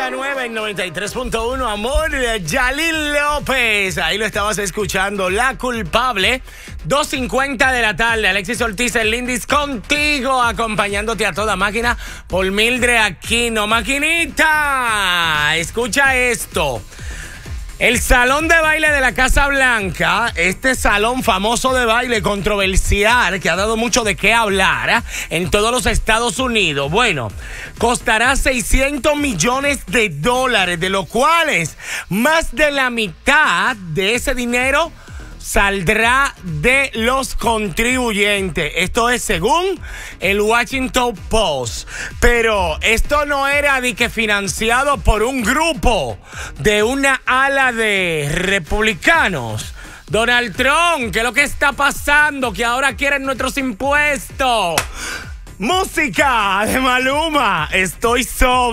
Mega 9 en 93.1, amor, Yalil López. Ahí lo estabas escuchando, La Culpable. 2:50 de la tarde, Alexis Ortiz, el Lindis contigo, acompañándote a toda máquina por Mildred Aquino. Maquinita, escucha esto. El salón de baile de la Casa Blanca, este salón famoso de baile controversial que ha dado mucho de qué hablar en todos los Estados Unidos, bueno, costará $600 millones, de los cuales más de la mitad de ese dinero saldrá de los contribuyentes. Esto es según el Washington Post. Pero esto no era de que financiado por un grupo de una ala de republicanos. Donald Trump, ¿qué es lo que está pasando? Que ahora quieren nuestros impuestos. Música de Maluma, estoy sobre.